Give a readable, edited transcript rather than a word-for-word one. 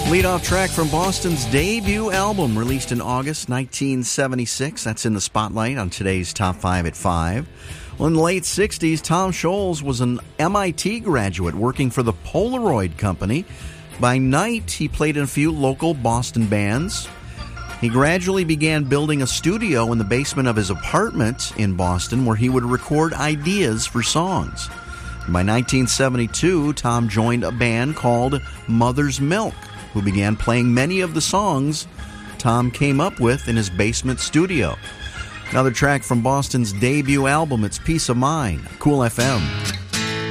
Lead-off track from Boston's debut album, released in August 1976. That's in the spotlight on today's Top 5 at 5. Well, in the late 60s, Tom Scholz was an MIT graduate working for the Polaroid Company. By night, he played in a few local Boston bands. He gradually began building a studio in the basement of his apartment in Boston where he would record ideas for songs. By 1972, Tom joined a band called Mother's Milk, who began playing many of the songs Tom came up with in his basement studio. Another track from Boston's debut album, it's Peace of Mind, Cool FM.